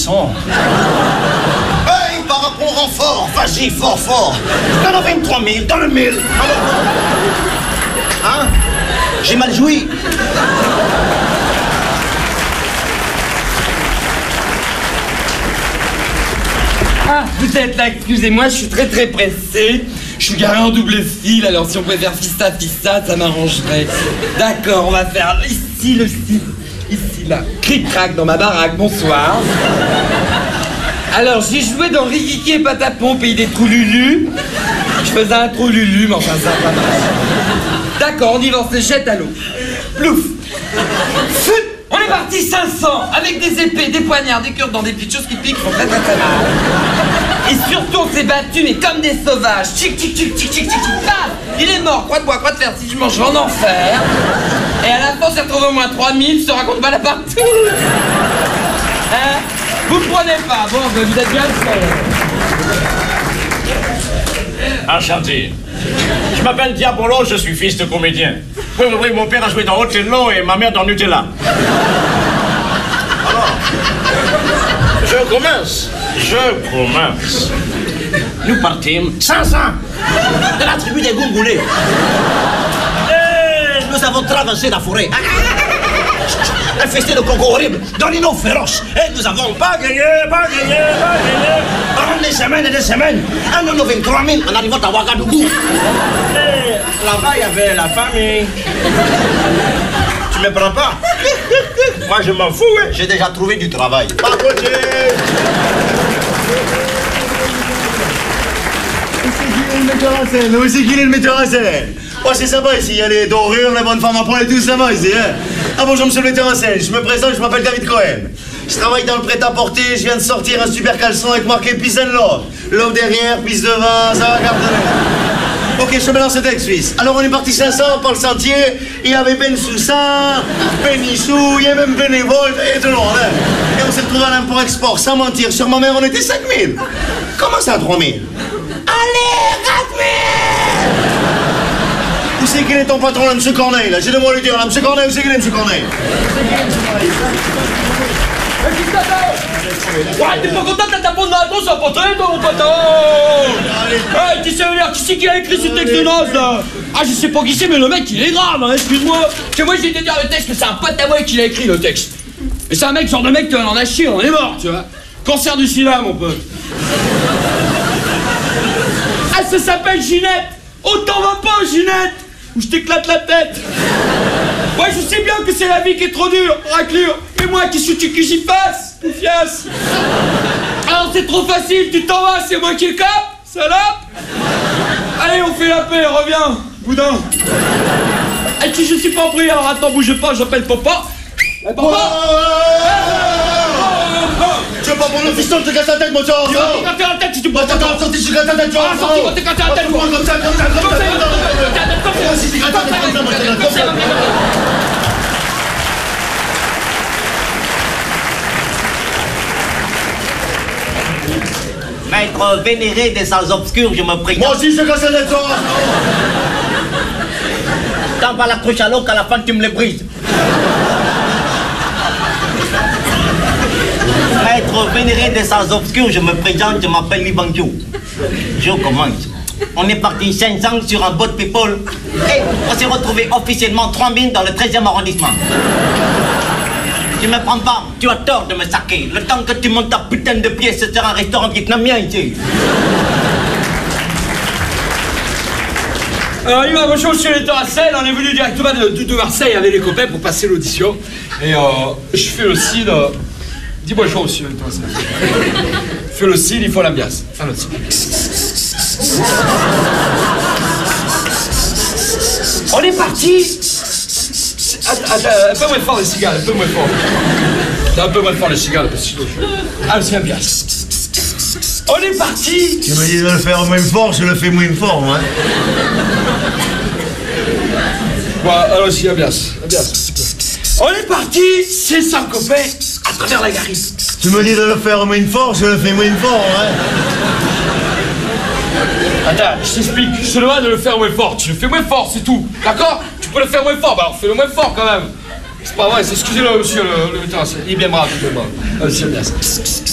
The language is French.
500. Hey, par rapport au renfort, vas-y, fort, fort. T'en as 23 000, dans le 1000. Hein? J'ai mal joui. Ah, vous êtes là, excusez-moi, je suis très pressé. Je suis garé en double fil, alors si on pouvait faire fista, ça m'arrangerait. D'accord, on va faire ici le site. Ici, là. Cric-crac dans ma baraque, bonsoir. Alors, j'ai joué dans Rikiki et Patapon, pays des trous Lulu. Je faisais un trou Lulu, mais enfin, ça va pas marcher. D'accord, on y va, on se jette à l'eau. Plouf. Fut. On est parti 500, avec des épées, des poignards, des cures dans des petites choses qui piquent, font très mal. Et surtout, on s'est battus, mais comme des sauvages. Tchic, tchic, tchic, tchic, tchic, tchic, paf. Il est mort, quoi de bois, quoi de fer, si je mange, je vais en enfer. Et à la fin, on s'est retrouvé au moins 3000, se raconte pas la partout. Hein? Vous me prenez pas, bon, vous êtes bien seul. Enchanté. Je m'appelle Diabolo, je suis fils de comédien. Oui, mon père a joué dans Othello et ma mère dans Nutella. Alors, je commence. Nous partîmes 500 de la tribu des Gongoulés. Et nous avons traversé la forêt. Infesté de Congo horrible, d'animaux féroces. Et nous avons pas gagné. Pendant des semaines et des semaines, un de nos 23 000 en arrivant à Ouagadougou. Et là-bas, il y avait la famille. Tu me prends pas? Moi, je m'en fous, hein. J'ai déjà trouvé du travail. Pas côté. Où c'est qu'il est le metteur en scène? Oh, c'est sympa ici, il y a les dorures, les bonnes femmes à poil et tout, ça va ici, hein? Ah bonjour, monsieur le metteur en scène, je me présente, je m'appelle David Cohen. Je travaille dans le prêt-à-porter, je viens de sortir un super caleçon avec marqué Peace and Love. Love derrière, peace devant, ça va garder. Ok, je me lance le texte, fils. Alors on est parti 500 par le sentier, il y avait Ben Soussan, Ben Issou, il y avait même Bénévole, et tout le monde, hein? Et on s'est retrouvé à l'import-export, sans mentir, sur ma mère on était 5000. Comment ça, 3000? Allez, 4000! Où c'est qu'il est ton patron, là, M. Corneille, là? J'ai de moi lui dire, là, M. Corneille, où c'est qu'il est, M. Corneille? Ouais, t'es pas content de ta bonne réponse à porter, toi, mon poteau? Hey, tu sais, qui c'est qui a écrit ce texte de noces, là? Ah, je sais pas qui c'est, mais le mec, il est grave, hein, excuse-moi. Parce que moi, j'ai été dire le texte que c'est un pote à moi qui l'a écrit, le texte. Et c'est un mec, genre de mec, tu en as chier, on est mort, tu vois. Cancer du sida, mon pote. Ah, ça s'appelle Ginette. Oh, t'en vas pas, Ginette, ou je t'éclate la tête. Ouais, je sais bien que c'est la vie qui est trop dure, raclure. Mais moi, qu'est-ce que tu que j'y fasse, poufiasse? Alors c'est trop facile, tu t'en vas, c'est moi qui le capte, salope. Allez, on fait la paix, reviens, boudin. Et si je suis pas pris, alors attends, bouge pas, j'appelle papa. Papa. Tu veux pas prendre le fiston, je te casse la tête, mon soeur! Tu vas te casser la tête si tu peux pas t'entendre. Sorti, je te casse la tête, tu vois! Ah, sorti, va te casser la tête, moi! Comme ça! Maître vénéré des salles obscures, je me prie. Moi aussi, je te casse la tête, toi! T'en vas la cruche à l'eau qu'à la fin tu me les brises. Maître vénéré des salles obscures, je me présente, je m'appelle Libanjo. Je commence. On est parti 500 sur un boat people et on s'est retrouvé officiellement 3000 dans le 13e arrondissement. Tu me prends pas, tu as tort de me saquer. Le temps que tu montes ta putain de pièce, ce sera un restaurant vietnamien ici. Alors, bonjour, monsieur le Terrassel, on est venu directement de Marseille avec les copains pour passer l'audition. Et je fais le cid. Dis bonjour, monsieur le Terrassel. Fais le cid, il faut l'ambiance. Allons-y. On est parti. Attends, un peu moins fort les cigales, un peu moins fort. Un peu moins fort les cigales, parce que allons-y, ambiance. On est parti. Tu me dis de le faire moins fort, je le fais moins fort, moi. Bon, allons-y, ambiance. On est parti, 500 copains à travers la garrigue. Tu me dis de le faire moins fort, je le fais moins fort, hein. Attends, je t'explique, je te demande de le faire moins fort. Tu le fais moins fort, c'est tout. D'accord? Tu peux le faire moins fort, bah alors fais-le moins fort quand même. C'est pas vrai, excusez-le, monsieur le metteur en scène. Il est bien brave, il est bien brave. Allez, c'est bien.